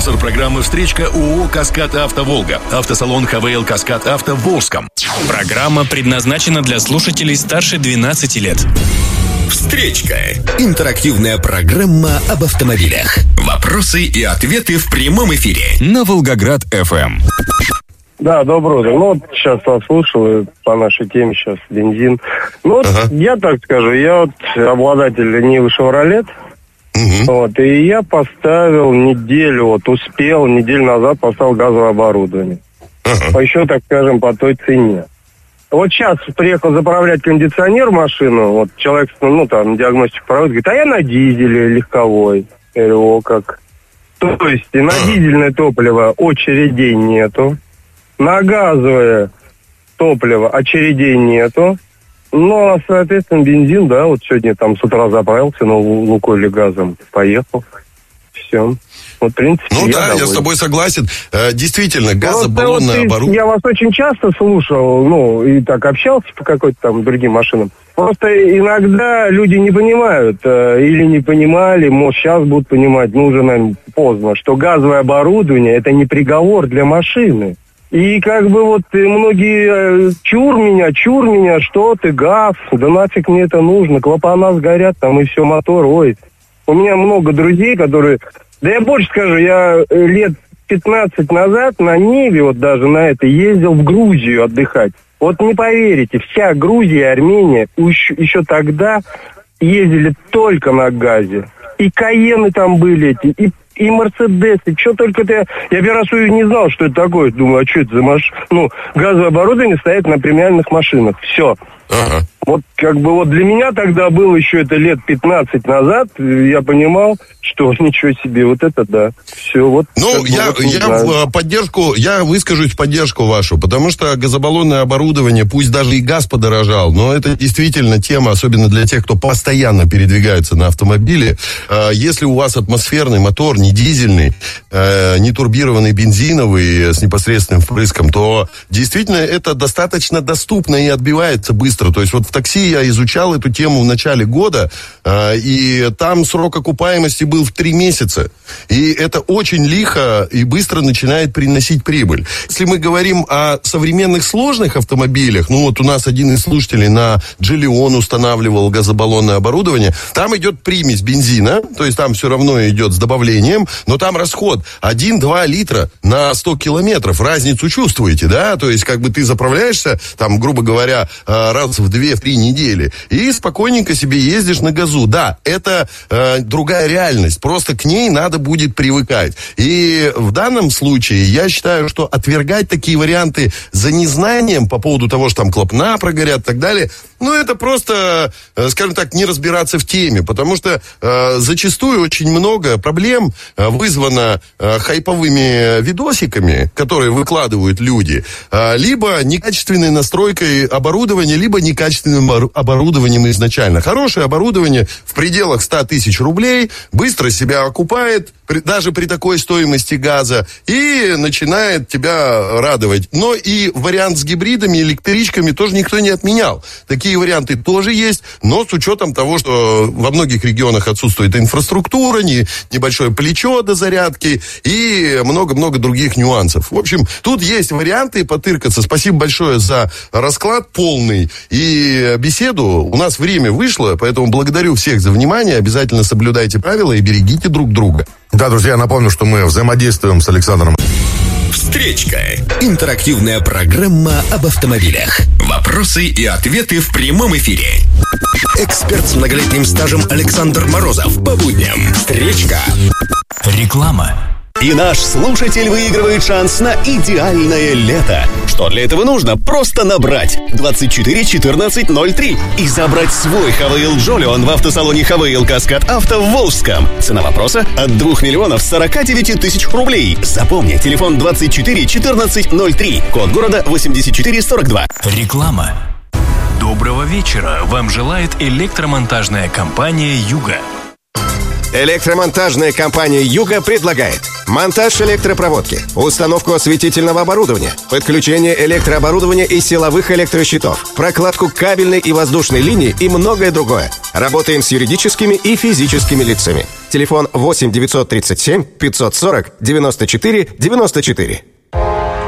Спонсор программы «Встречка» ООО «Каскад Авто Волга». Автосалон ХВЛ «Каскад Авто» в Волжском. Программа предназначена для слушателей старше 12 лет. «Встречка» – интерактивная программа об автомобилях. Вопросы и ответы в прямом эфире на Волгоград-ФМ. Да, доброе утро. Ну, вот сейчас вас слушал, по нашей теме сейчас бензин. Ну, вот я так скажу, я вот обладатель Нивы Шевролет. Вот, и я поставил неделю назад поставил газовое оборудование. Еще, так скажем, по той цене. Вот сейчас приехал заправлять кондиционер в машину, вот человек, диагностику проводит, говорит, а я на дизеле легковой. Я говорю, о как. То есть и на дизельное топливо очередей нету, на газовое топливо очередей нету. Ну, а, соответственно, бензин, да, вот сегодня там с утра заправился, но Лукойле газом поехал. Все. Вот, в принципе, я с тобой согласен. Действительно, газобаллонное оборудование. Я вас очень часто слушал, и так общался по какой-то там другим машинам. Просто иногда люди не понимают, или не понимали, может, сейчас будут понимать, уже, наверное, поздно, что газовое оборудование – это не приговор для машины. И многие чур меня, что ты, газ, да нафиг мне это нужно, клапана сгорят там и все, мотор, ой. У меня много друзей, которые... Да я больше скажу, я лет 15 назад на Ниве, вот даже на это, ездил в Грузию отдыхать. Вот не поверите, вся Грузия и Армения еще тогда ездили только на газе. И Каены там были и Мерседесы, что только это... Я первый раз не знал, что это такое. Думаю, а что это за машина? Газовое оборудование стоит на премиальных машинах. Все. Вот для меня тогда было еще это лет 15 назад, я понимал, что ничего себе, вот это да. Все, вот. Я выскажусь в поддержку вашу, потому что газобаллонное оборудование, пусть даже и газ подорожал, но это действительно тема, особенно для тех, кто постоянно передвигается на автомобиле. Если у вас атмосферный мотор, не дизельный, не турбированный бензиновый с непосредственным впрыском, то действительно это достаточно доступно и отбивается быстро. То есть вот в такси я изучал эту тему в начале года, и там срок окупаемости был в 3 месяца. И это очень лихо и быстро начинает приносить прибыль. Если мы говорим о современных сложных автомобилях, у нас один из слушателей на Джиллион устанавливал газобаллонное оборудование, там идет примесь бензина, то есть там все равно идет с добавлением, но там расход 1-2 литра на 100 километров. Разницу чувствуете, да? То есть ты заправляешься, там, грубо говоря, раз в 2-3 недели, и спокойненько себе ездишь на газу. Да, это другая реальность, просто к ней надо будет привыкать. И в данном случае я считаю, что отвергать такие варианты за незнанием по поводу того, что там клапана прогорят и так далее, это просто, скажем так, не разбираться в теме, потому что зачастую очень много проблем вызвано хайповыми видосиками, которые выкладывают люди, либо некачественной настройкой оборудования, либо некачественным оборудованием изначально. Хорошее оборудование в пределах 100 тысяч рублей быстро себя окупает, даже при такой стоимости газа, и начинает тебя радовать. Но и вариант с гибридами, электричками тоже никто не отменял. Такие варианты тоже есть, но с учетом того, что во многих регионах отсутствует инфраструктура, небольшое плечо до зарядки и много-много других нюансов. В общем, тут есть варианты потыркаться. Спасибо большое за расклад полный и беседу. У нас время вышло, поэтому благодарю всех за внимание. Обязательно соблюдайте правила и берегите друг друга. Да, друзья, напомню, что мы взаимодействуем с Александром. «Встречка» – интерактивная программа об автомобилях. Вопросы и ответы в прямом эфире. Эксперт с многолетним стажем Александр Морозов. По будням. «Встречка». Реклама. И наш слушатель выигрывает шанс на идеальное лето. Что для этого нужно? Просто набрать 24 14 03 и забрать свой ХВЛ Джолион в автосалоне ХВЛ Каскад Авто в Волжском. Цена вопроса от 2 миллионов 49 тысяч рублей. Запомни, телефон 24 14 03, код города 8442. Реклама. Доброго вечера. Вам желает электромонтажная компания «Юга». Электромонтажная компания «Юга» предлагает монтаж электропроводки, установку осветительного оборудования, подключение электрооборудования и силовых электрощитов, прокладку кабельной и воздушной линии и многое другое. Работаем с юридическими и физическими лицами. Телефон 8 937 540 94 94.